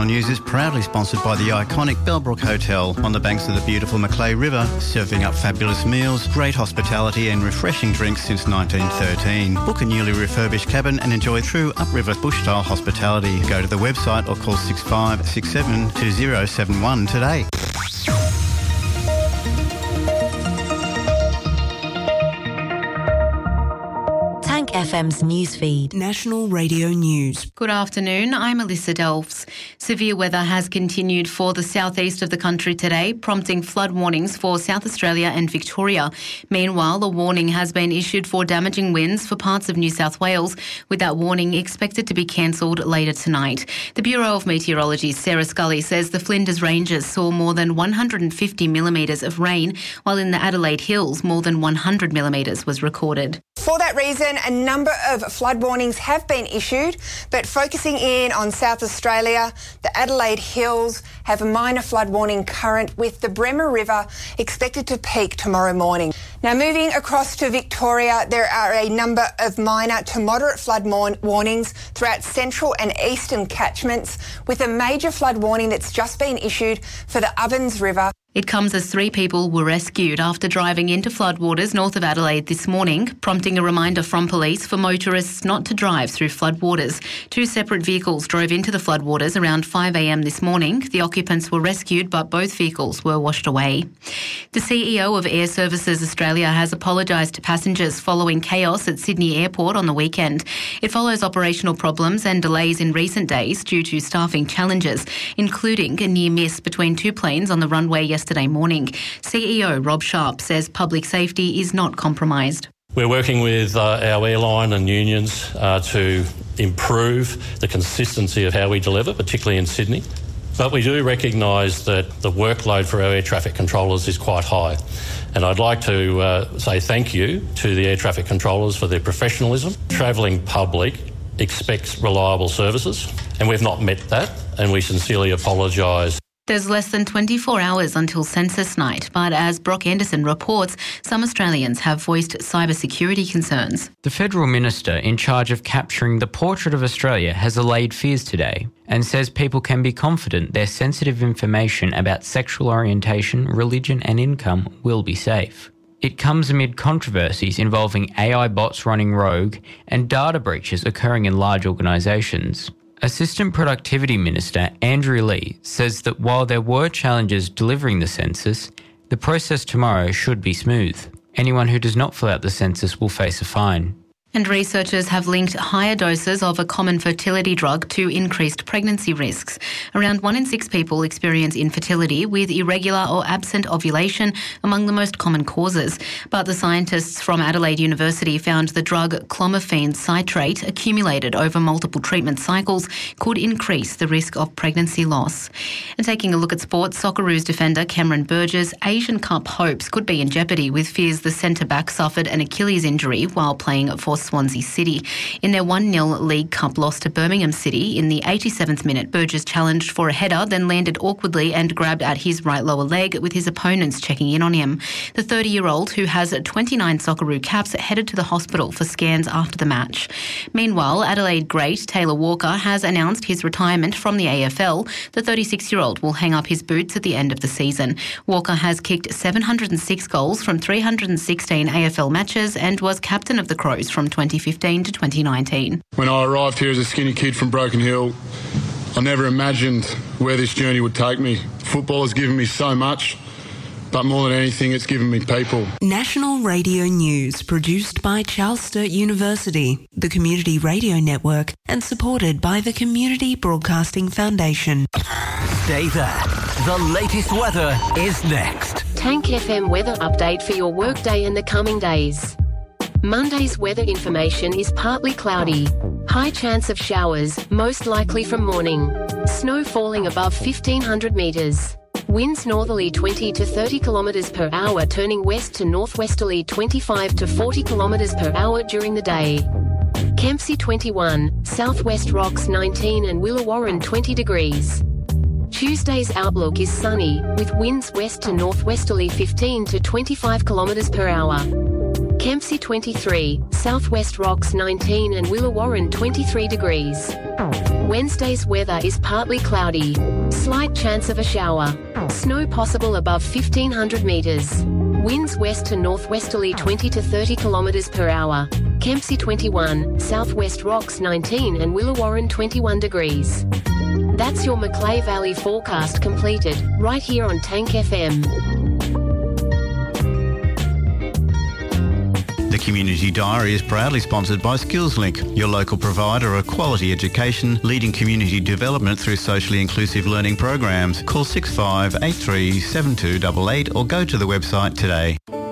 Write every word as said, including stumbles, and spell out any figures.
National News is proudly sponsored by the iconic Bellbrook Hotel on the banks of the beautiful Macleay River, serving up fabulous meals, great hospitality and refreshing drinks since nineteen thirteen. Book a newly refurbished cabin and enjoy true upriver bush-style hospitality. Go to the website or call six five six seven two zero seven one today. F M's newsfeed. National Radio News. Good afternoon, I'm Alyssa Delphs. Severe weather has continued for the southeast of the country today, prompting flood warnings for South Australia and Victoria. Meanwhile, a warning has been issued for damaging winds for parts of New South Wales, with that warning expected to be cancelled later tonight. The Bureau of Meteorology's Sarah Scully says the Flinders Ranges saw more than one hundred fifty millimetres of rain, while in the Adelaide Hills more than one hundred millimetres was recorded. For that reason, a number of flood warnings have been issued, but focusing in on South Australia, the Adelaide Hills have a minor flood warning current, with the Bremer River expected to peak tomorrow morning. Now, moving across to Victoria, there are a number of minor to moderate flood warnings throughout central and eastern catchments, with a major flood warning that's just been issued for the Ovens River. It comes as three people were rescued after driving into floodwaters north of Adelaide this morning, prompting a reminder from police for motorists not to drive through floodwaters. Two separate vehicles drove into the floodwaters around five a m this morning. The occupants were rescued, but both vehicles were washed away. The C E O of Air Services Australia has apologised to passengers following chaos at Sydney Airport on the weekend. It follows operational problems and delays in recent days due to staffing challenges, including a near miss between two planes on the runway yesterday. Yesterday morning. C E O Rob Sharp says public safety is not compromised. We're working with uh, our airline and unions uh, to improve the consistency of how we deliver, particularly in Sydney. But we do recognise that the workload for our air traffic controllers is quite high. And I'd like to uh, say thank you to the air traffic controllers for their professionalism. Travelling public expects reliable services, and we've not met that, and we sincerely apologise. There's less than twenty-four hours until census night, but as Brock Anderson reports, some Australians have voiced cybersecurity concerns. The Federal Minister in charge of capturing the portrait of Australia has allayed fears today and says people can be confident their sensitive information about sexual orientation, religion and income will be safe. It comes amid controversies involving A I bots running rogue and data breaches occurring in large organisations. Assistant Productivity Minister Andrew Lee says that while there were challenges delivering the census, the process tomorrow should be smooth. Anyone who does not fill out the census will face a fine. And researchers have linked higher doses of a common fertility drug to increased pregnancy risks. Around one in six people experience infertility, with irregular or absent ovulation among the most common causes. But the scientists from Adelaide University found the drug clomiphene citrate, accumulated over multiple treatment cycles, could increase the risk of pregnancy loss. And taking a look at sports, Socceroos defender Cameron Burgess' Asian Cup hopes could be in jeopardy, with fears the centre-back suffered an Achilles injury while playing for Swansea City. In their one nil League Cup loss to Birmingham City in the eighty-seventh minute, Burgess challenged for a header, then landed awkwardly and grabbed at his right lower leg, with his opponents checking in on him. The thirty-year-old, who has twenty-nine Socceroo caps, headed to the hospital for scans after the match. Meanwhile, Adelaide great Taylor Walker has announced his retirement from the A F L. The thirty-six-year-old will hang up his boots at the end of the season. Walker has kicked seven hundred six goals from three hundred sixteen A F L matches and was captain of the Crows from twenty fifteen to twenty nineteen. When I arrived here as a skinny kid from Broken Hill, I never imagined where this journey would take me. Football has given me so much, but more than anything, it's given me people. National Radio News, produced by Charles Sturt University, the Community Radio Network, and supported by the Community Broadcasting Foundation. Stay there. The latest weather is next. Tank F M weather update for your workday and the coming days. Monday's weather information is partly cloudy. High chance of showers, most likely from morning. Snow falling above fifteen hundred metres. Winds northerly twenty to thirty kilometres per hour, turning west to northwesterly twenty-five to forty kilometres per hour during the day. Kempsey twenty-one, Southwest Rocks nineteen and Willawarren twenty degrees. Tuesday's outlook is sunny, with winds west to northwesterly fifteen to twenty-five kilometres per hour. Kempsey twenty-three, Southwest Rocks nineteen and Willawarrin twenty-three degrees. Wednesday's weather is partly cloudy. Slight chance of a shower. Snow possible above fifteen hundred metres. Winds west to northwesterly twenty to thirty kilometres per hour. Kempsey twenty-one, Southwest Rocks nineteen and Willawarrin twenty-one degrees. That's your Macleay Valley forecast completed, right here on Tank F M. The Community Diary is proudly sponsored by SkillsLink, your local provider of quality education, leading community development through socially inclusive learning programs. Call six five eight three seven two eight eight or go to the website today.